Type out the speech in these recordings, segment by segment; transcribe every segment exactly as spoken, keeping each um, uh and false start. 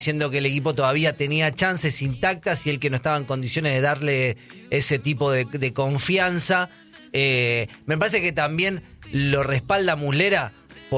diciendo que el equipo todavía tenía chances intactas y el que no estaba en condiciones de darle ese tipo de, de confianza. Eh, me parece que también lo respalda Muslera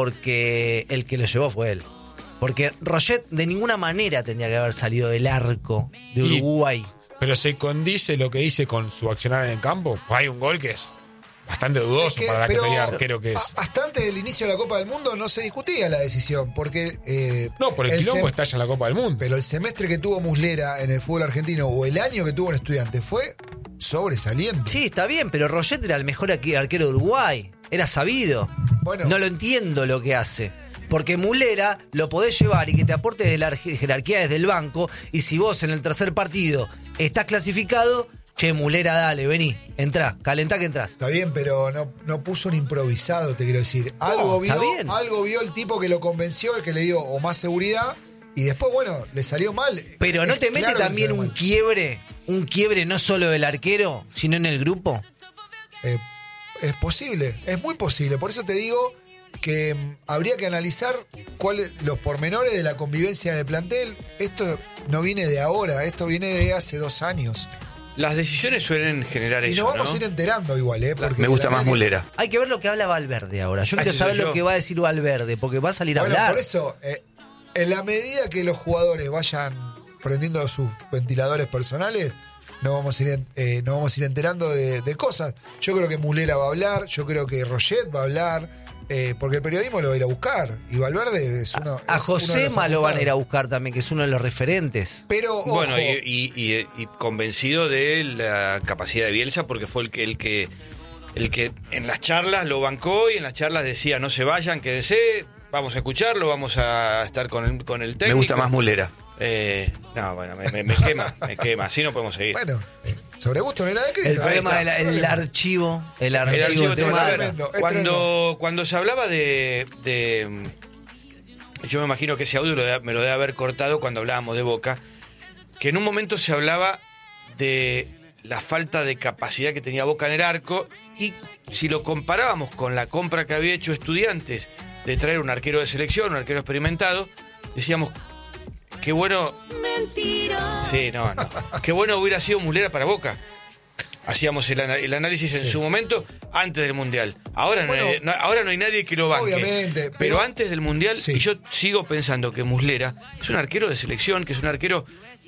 porque el que lo llevó fue él. Porque Roget de ninguna manera tendría que haber salido del arco de Uruguay. Y, pero se condice lo que dice con su accionar en el campo. Pues hay un gol que es bastante dudoso es que, para la categoría arquero que es. A, hasta antes del inicio de la Copa del Mundo no se discutía la decisión, porque... Eh, no, por el, el quilombo sem- está ya en la Copa del Mundo. Pero el semestre que tuvo Muslera en el fútbol argentino o el año que tuvo en Estudiantes fue sobresaliente. Sí, está bien, pero Roget era el mejor arquero de Uruguay. Era sabido. Bueno, no lo entiendo lo que hace. Porque Muslera lo podés llevar y que te aporte desde la jerarquía desde el banco. Y si vos en el tercer partido estás clasificado... Che, Muslera, dale, vení, entrá, calentá que entrás. Está bien, pero no, no puso un improvisado, te quiero decir. Algo, no, vio, algo vio el tipo que lo convenció, el que le dio o más seguridad, y después, bueno, le salió mal. Pero ¿no es te mete claro también un mal. quiebre, un quiebre no solo del arquero, sino en el grupo? Eh, es posible, es muy posible. Por eso te digo que mm, habría que analizar cuáles los pormenores de la convivencia del plantel. Esto no viene de ahora, esto viene de hace dos años. Las decisiones suelen generar y eso, nos vamos ¿no? a ir enterando igual, ¿eh? Porque me gusta más que... Muslera. Hay que ver lo que habla Valverde ahora. Yo ah, quiero saber yo. lo que va a decir Valverde, porque va a salir bueno, a hablar. Por eso, eh, en la medida que los jugadores vayan prendiendo sus ventiladores personales, no vamos a ir, eh, no vamos a ir enterando de, de cosas. Yo creo que Muslera va a hablar, yo creo que Roget va a hablar. Eh, porque el periodismo lo va a ir a buscar y Valverde es uno. A, a es uno Josema lo van a ir a buscar también, que es uno de los referentes. Pero ojo, bueno, y, y, y, y convencido de la capacidad de Bielsa, porque fue el que, el que el que en las charlas lo bancó y en las charlas decía no se vayan, quédense, vamos a escucharlo, vamos a estar con el, con el técnico. Me gusta más Muslera. Eh, no, bueno, me, me, me quema, me quema, así no podemos seguir. Bueno, eh, sobre gusto no era de El problema del el archivo, el archivo, el archivo el tema de, tremendo, cuando, cuando se hablaba de, de yo me imagino que ese audio lo de, me lo debe haber cortado cuando hablábamos de Boca, que en un momento se hablaba de la falta de capacidad que tenía Boca en el arco, y si lo comparábamos con la compra que había hecho Estudiantes de traer un arquero de selección, un arquero experimentado, decíamos qué bueno. Mentira. Sí, no, no. Qué bueno hubiera sido Muslera para Boca. Hacíamos el, el análisis en sí. su momento antes del Mundial. Ahora, bueno, no hay, no, ahora no hay nadie que lo banque. Obviamente. Pero, pero antes del Mundial, sí. y yo sigo pensando que Muslera es un arquero de selección, que es un arquero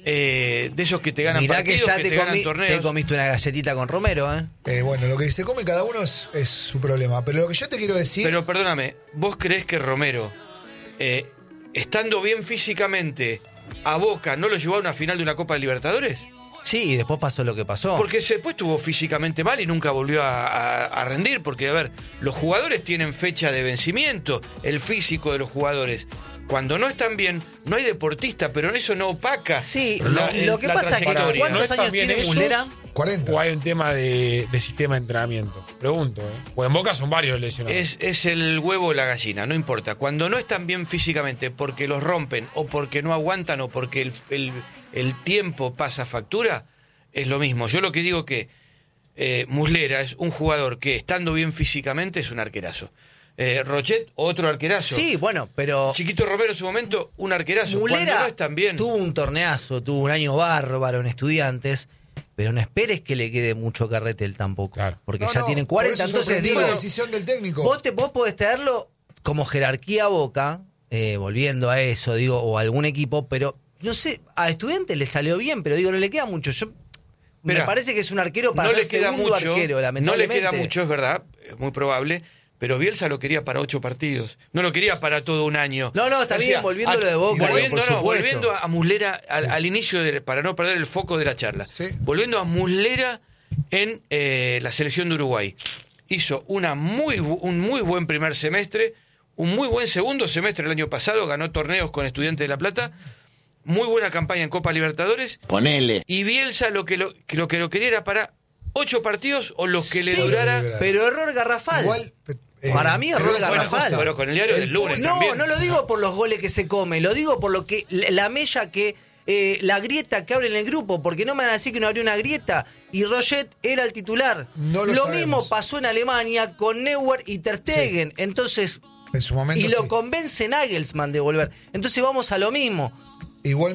eh, de esos que te ganan Mirá partidos, que ya que te, te comi- ganan torneos. te comiste una galletita con Romero, ¿eh? eh, bueno, lo que se come cada uno es, es su problema. Pero lo que yo te quiero decir. Pero perdóname, ¿vos creés que Romero, eh, estando bien físicamente, a Boca no lo llevó a una final de una Copa de Libertadores? Sí, y después pasó lo que pasó. Porque después estuvo físicamente mal y nunca volvió a, a, a rendir. Porque, a ver, los jugadores tienen fecha de vencimiento, el físico de los jugadores. Cuando no están bien, no hay deportista, pero en eso no opaca. Sí, la, lo, lo que la pasa es que trayectoria. ¿cuántos ¿No años están bien tiene ellos? Muslera? cuarenta. ¿O hay un tema de, de sistema de entrenamiento? Pregunto, ¿eh? Pues en Boca son varios lesionados. Es, es el huevo o la gallina, no importa. Cuando no están bien físicamente porque los rompen o porque no aguantan o porque el, el, el tiempo pasa factura, es lo mismo. Yo lo que digo que eh, Muslera es un jugador que estando bien físicamente es un arquerazo. Eh, Roget, otro arquerazo. Sí, bueno, pero Chiquito Romero en su momento, un arquerazo. Muslera Cuando no están bien. tuvo un torneazo, tuvo un año bárbaro en Estudiantes, pero no esperes que le quede mucho carretel tampoco. Claro. Porque No, ya no, tienen por cuarenta, eso entonces sorprendió digo, la decisión del técnico. vos, te, vos podés traerlo como jerarquía a Boca, eh, volviendo a eso, digo, o a algún equipo, pero no sé, a Estudiantes le salió bien, pero digo, no le queda mucho. Yo Mirá, me parece que es un arquero para no le ser queda segundo mucho, arquero, no lamentablemente. le queda mucho, es verdad, es muy probable, pero Bielsa lo quería para ocho partidos, no lo quería para todo un año. No, no, está O bien, sea, volviendo a lo de a- Boca, volviendo, por no, supuesto. volviendo a Muslera al, Sí. al inicio, de, para no perder el foco de la charla, Sí. volviendo a Muslera en eh, la selección de Uruguay. Hizo una muy, bu- un muy buen primer semestre, un muy buen segundo semestre el año pasado, ganó torneos con Estudiantes de La Plata, muy buena campaña en Copa Libertadores. Ponele. Y Bielsa lo que lo, que lo que lo quería era para ocho partidos o los que le Sí, durara. pero error garrafal. Igual, eh, Para mí, pero error es una garrafal. cosa. Bueno, con el diario El del lunes No, también. no lo digo por los goles que se come, lo digo por lo que la la mella que eh, la grieta que abre en el grupo, porque no me van a decir que no abrió una grieta y Roget era el titular. No lo lo sabemos. mismo pasó en Alemania con Neuer y Ter Stegen. Entonces, En su momento y lo sí. convence Nagelsmann de volver. Entonces vamos a lo mismo. Igual